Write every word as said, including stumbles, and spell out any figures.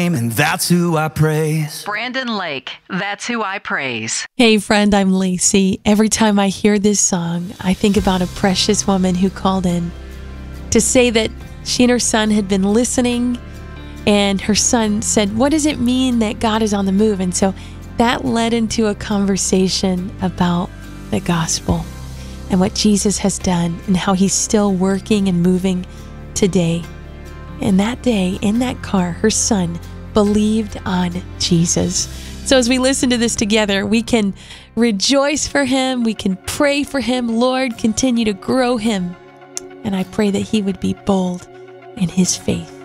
And that's who I praise. Brandon Lake, That's Who I Praise. Hey friend, I'm Lacey. Every time I hear this song, I think about a precious woman who called in to say that she and her son had been listening, and her son said, what does it mean that God is on the move? And so that led into a conversation about the gospel and what Jesus has done and how he's still working and moving today. And that day, in that car, her son believed on Jesus. So as we listen to this together, we can rejoice for him. We can pray for him. Lord, continue to grow him. And I pray that he would be bold in his faith.